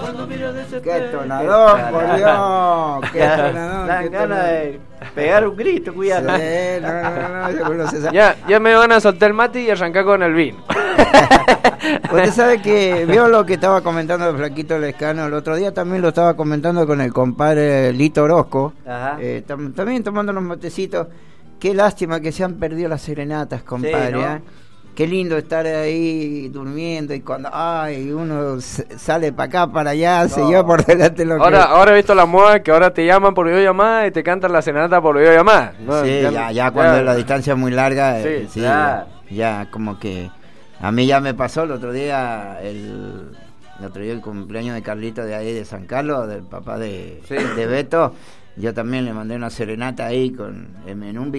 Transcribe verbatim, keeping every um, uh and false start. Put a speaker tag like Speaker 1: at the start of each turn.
Speaker 1: ¡Qué tonador, por Dios! ¡Qué tonador!
Speaker 2: Dan ganas de pegar un grito, cuidado.
Speaker 1: Sí, no, no, no, seguro se sabe.
Speaker 3: Ya, ya me van a soltar el mate y arrancar con el vino.
Speaker 1: Usted sabe que vio lo que estaba comentando el Flaquito Lescano el otro día, también lo estaba comentando con el compadre Lito Orozco, eh, tam, también tomando unos matecitos. Qué lástima que se han perdido las serenatas, compadre.
Speaker 2: Sí, ¿no?
Speaker 1: ¿eh? Qué lindo estar ahí durmiendo y cuando ay uno sale para acá, para allá, no. Se lleva por delante lo
Speaker 3: ahora,
Speaker 1: que...
Speaker 3: Ahora he visto la moda que ahora te llaman por videollamada y te cantan la serenata por videollamada, ¿no?
Speaker 1: Sí, ya, ya, ya cuando ya, la distancia es muy larga, sí, eh, sí
Speaker 2: ya.
Speaker 1: Ya, ya como que... A mí ya me pasó el otro día, el, el otro día el cumpleaños de Carlito de ahí de San Carlos, del papá de, sí. de Beto. Yo también le mandé una serenata ahí con en un